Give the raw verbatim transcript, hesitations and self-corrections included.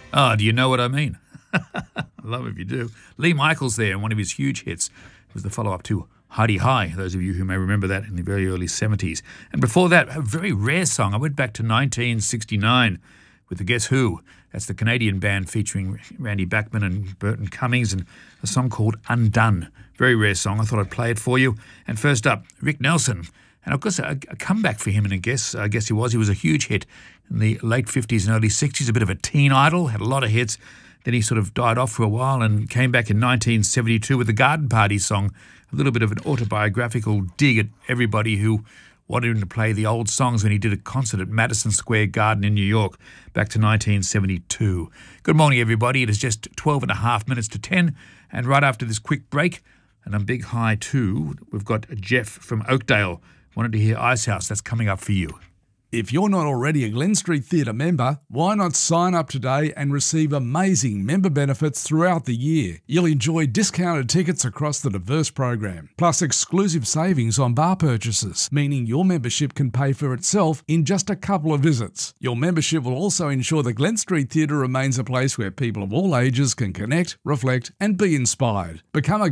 Oh, do you know what I mean? I love it if you do. Lee Michaels there, and one of his huge hits was the follow-up to Heidi High, those of you who may remember that in the very early seventies. And before that, a very rare song. I went back to nineteen sixty-nine with the Guess Who. That's the Canadian band featuring Randy Bachman and Burton Cummings, and a song called Undone. Very rare song. I thought I'd play it for you. And first up, Rick Nelson. And of course, a, a comeback for him, and I guess, I guess he was. He was a huge hit in the late fifties and early sixties, a bit of a teen idol, had a lot of hits. Then he sort of died off for a while and came back in nineteen seventy-two with the Garden Party song, a little bit of an autobiographical dig at everybody who wanted him to play the old songs when he did a concert at Madison Square Garden in New York back to nineteen seventy-two. Good morning, everybody. It is just twelve and a half minutes to ten, and right after this quick break, and on Big High two, we've got Jeff from Oakdale. Wanted to hear Icehouse. That's coming up for you. If you're not already a Glen Street Theatre member, why not sign up today and receive amazing member benefits throughout the year? You'll enjoy discounted tickets across the diverse program, plus exclusive savings on bar purchases, meaning your membership can pay for itself in just a couple of visits. Your membership will also ensure the Glen Street Theatre remains a place where people of all ages can connect, reflect and be inspired. Become a